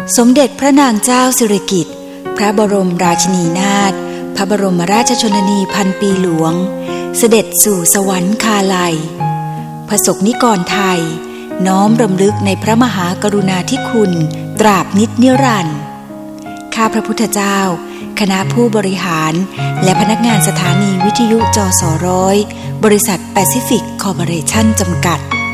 สมเด็จพระนางเจ้าสิริกิติ์พระบรมราชินีนาถพระบรมราชชนนีพันปีหลวงเสด็จสู่สวรรคาลัยพระสงฆ์นิกรไทยน้อมรำลึกในพระมหากรุณาธิคุณตราบนิจนิรันดร์ข้าพระพุทธเจ้าคณะผู้บริหารและพนักงานสถานีวิทยุจส.100 บริษัทแปซิฟิกคอร์ปอเรชั่นจำกัด